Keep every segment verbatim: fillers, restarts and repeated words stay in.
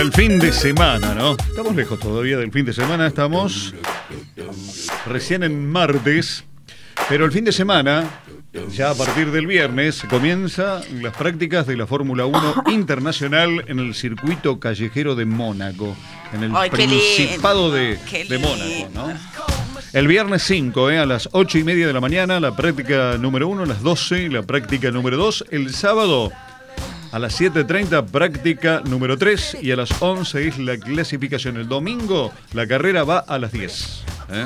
El fin de semana, ¿no? Estamos lejos todavía del fin de semana, estamos recién en martes, pero el fin de semana, ya a partir del viernes, comienzan las prácticas de la Fórmula uno Internacional en el circuito callejero de Mónaco, en el Ay, Principado de, de Mónaco, ¿no? El viernes cinco, eh, a las ocho y media de la mañana, la práctica número uno, a las doce, la práctica número dos. El sábado, a las siete treinta, práctica número tres. Y a las once es la clasificación. El domingo, la carrera va a las diez. ¿eh?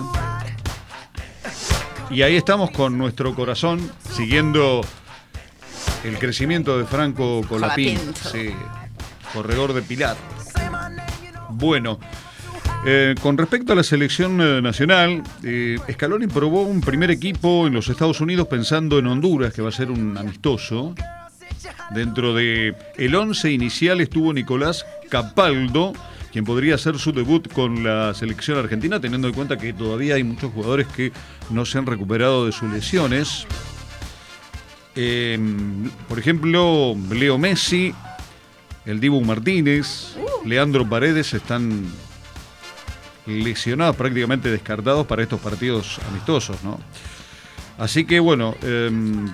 Y ahí estamos con nuestro corazón, siguiendo el crecimiento de Franco Colapinto, sí, corredor de Pilar. Bueno, eh, con respecto a la selección eh, nacional, eh, Scaloni probó un primer equipo en los Estados Unidos pensando en Honduras, que va a ser un amistoso. Dentro de el once inicial estuvo Nicolás Capaldo, quien podría hacer su debut con la selección argentina, teniendo en cuenta que todavía hay muchos jugadores que no se han recuperado de sus lesiones. Eh, por ejemplo, Leo Messi, el Dibu Martínez, uh. Leandro Paredes están lesionados, prácticamente descartados para estos partidos amistosos, ¿no? Así que bueno, eh,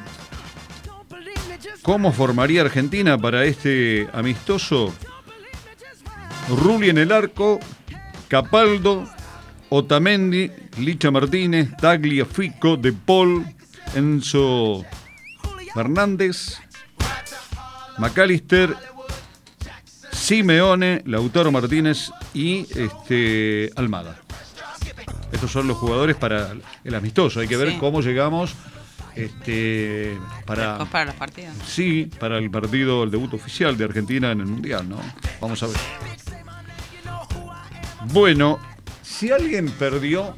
¿cómo formaría Argentina para este amistoso? Rulli en el arco, Capaldo, Otamendi, Licha Martínez, Tagliafico, De Paul, Enzo Fernández, McAllister, Simeone, Lautaro Martínez y este, Almada. Estos son los jugadores para el amistoso. Hay que ver sí. cómo llegamos este, para, para los partidos. Sí, para el partido, el debut oficial de Argentina en el Mundial, ¿no? Vamos a ver. Bueno, si alguien perdió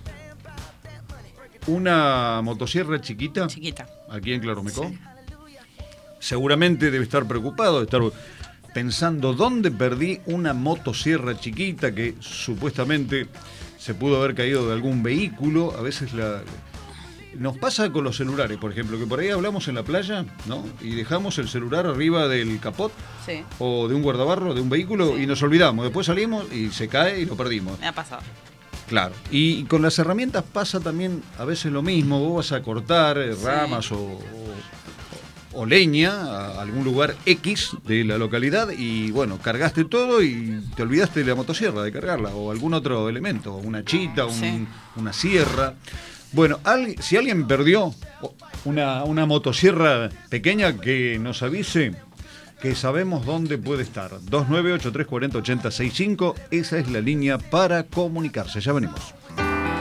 una motosierra chiquita, chiquita. aquí en Claromecó, sí. seguramente debe estar preocupado, debe estar pensando dónde perdí una motosierra chiquita que supuestamente se pudo haber caído de algún vehículo. A veces la... nos pasa con los celulares, por ejemplo, que por ahí hablamos en la playa, ¿no? Y dejamos el celular arriba del capot sí. o de un guardabarro de un vehículo sí. y nos olvidamos. Después salimos y se cae y lo perdimos. Me ha pasado. Claro. Y con las herramientas pasa también a veces lo mismo. Vos vas a cortar sí. ramas o, o, o leña a algún lugar X de la localidad y bueno, cargaste todo y te olvidaste de la motosierra, de cargarla, o algún otro elemento, una chita, un, sí. una sierra. Bueno, si alguien perdió una, una motosierra pequeña, que nos avise, que sabemos dónde puede estar. dos nueve ocho tres cuatro cero ocho cero seis cinco, esa es la línea para comunicarse. Ya venimos.